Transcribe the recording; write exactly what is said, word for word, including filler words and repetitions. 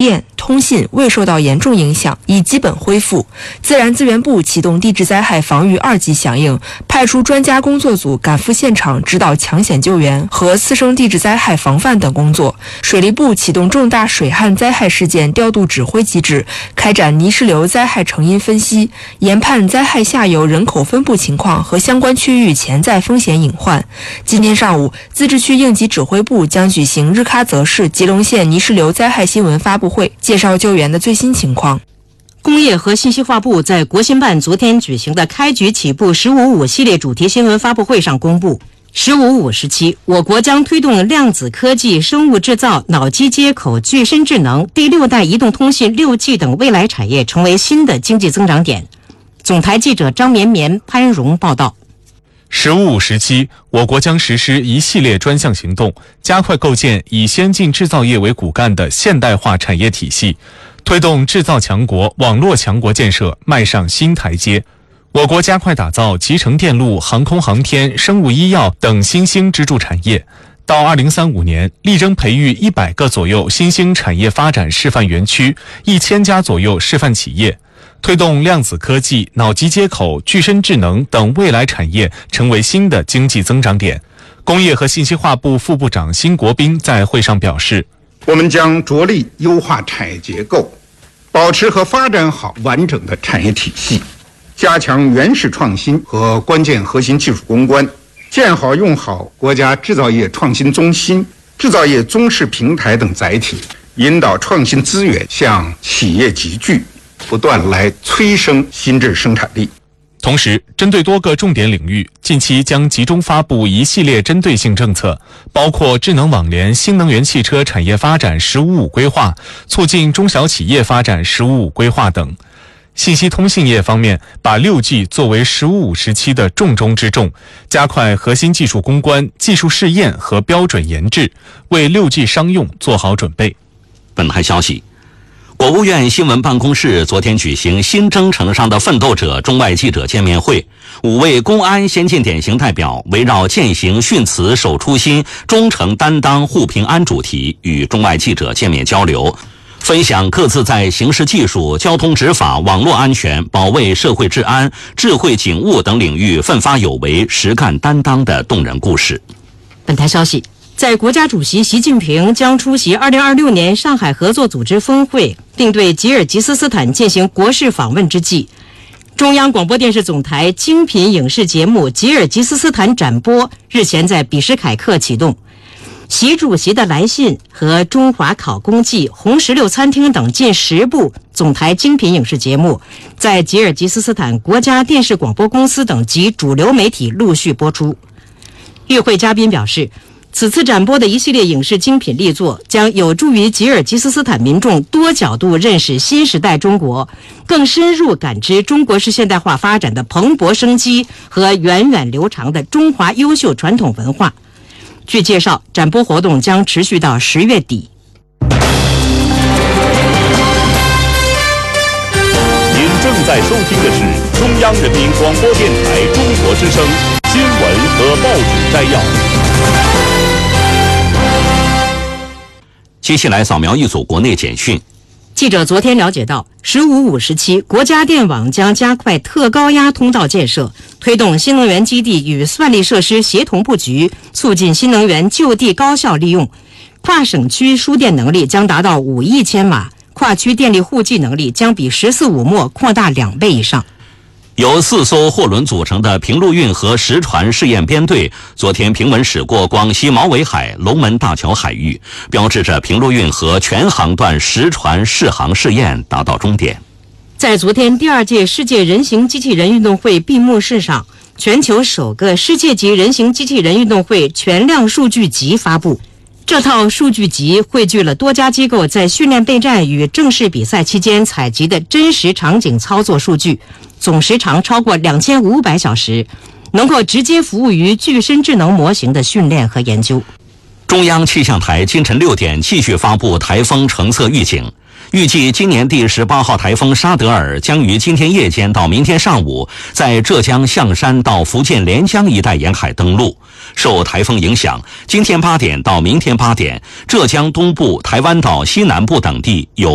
电、通信未受到严重影响，已基本恢复。自然资源部启动地质灾害防御二级响应，派出专家工作组赶赴现场指导抢险救援和次生地质灾害防范等工作。水利部启动重大水旱灾害事件调度指挥机制，开展泥石流灾害成因分析，研判灾害下游人口分布情况和相关区域潜在风险隐患。今天上午，自治区应急指挥部将举行日喀则市吉隆县泥石流灾害新闻发布会，介绍救援的最新情况。 工业和信息化部在国新办昨天举行的开局起步十五五系列主题新闻发布会上公布，十五五时期，我国将推动量子科技、生物制造、脑机接口、具身智能、第六代移动通信 六 G 等未来产业成为新的经济增长点。总台记者张绵绵、潘荣报道。 十五五时期，我国将实施一系列专项行动，加快构建以先进制造业为骨干的现代化产业体系，推动制造强国、网络强国建设迈上新台阶。我国加快打造集成电路、航空航天、生物医药等新兴支柱产业。到二零三五年，力争培育一百个左右新兴产业发展示范园区，一千家左右示范企业。推动量子科技、脑机接口、具身智能等未来产业成为新的经济增长点。工业和信息化部副部长辛国斌在会上表示， 我们将着力优化产业结构，保持和发展好完整的产业体系，加强原始创新和关键核心技术攻关，建好用好国家制造业创新中心、制造业综示平台等载体，引导创新资源向企业集聚，不断来催生新质生产力。 同时，针对多个重点领域，近期将集中发布一系列针对性政策，包括智能网联、新能源汽车产业发展十五五规划、促进中小企业发展十五五规划等。信息通信业方面，把 六 G 作为十五五时期的重中之重，加快核心技术攻关、技术试验和标准研制，为 六 G 商用做好准备。 本台消息，国务院新闻办公室昨天举行新征程上的奋斗者中外记者见面会，五位公安先进典型代表围绕践行训词守初心、忠诚担当护平安主题与中外记者见面交流，分享各自在刑事技术、交通执法、网络安全、保卫社会治安、智慧警务等领域奋发有为、实干担当的动人故事。 本台消息，在国家主席习近平将出席二零二六年上海合作组织峰会，并对吉尔吉斯斯坦进行国事访问之际，中央广播电视总台精品影视节目《吉尔吉斯斯坦展播》日前在比什凯克启动。习主席的来信和中华考公记、红石榴餐厅等近十部总台精品影视节目，在吉尔吉斯斯坦国家电视广播公司等及主流媒体陆续播出。与会嘉宾表示，此次展播的一系列影视精品力作将有助于吉尔吉斯斯坦民众多角度认识新时代中国，更深入感知中国式现代化发展的蓬勃生机和源远流长的中华优秀传统文化。据介绍，展播活动将持续到十月底。 您正在收听的是中央人民广播电台中国之声新闻和报纸摘要。 接下来扫描一组国内简讯。 记者昨天了解到，十五五时期，国家电网将加快特高压通道建设，推动新能源基地与算力设施协同布局，促进新能源就地高效利用。跨省区输电能力将达到五亿千瓦，跨区电力互计能力将比十四五末扩大两倍以上。 由四艘货轮组成的平陆运河实船试验编队昨天平稳驶过广西毛尾海龙门大桥海域，标志着平陆运河全航段实船试航试验达到终点。 在昨天第二届世界人形机器人运动会闭幕式上，全球首个世界级人形机器人运动会全量数据集发布。这套数据集汇聚了多家机构在训练备战与正式比赛期间采集的真实场景操作数据，总时长超过两千五百小时，能够直接服务于具身智能模型的训练和研究。 中央气象台今晨六点继续发布台风橙色预警，预计今年第十八号台风沙德尔将于今天夜间到明天上午在浙江象山到福建连江一带沿海登陆。受台风影响，今天八点到明天八点，浙江东部、台湾岛西南部等地有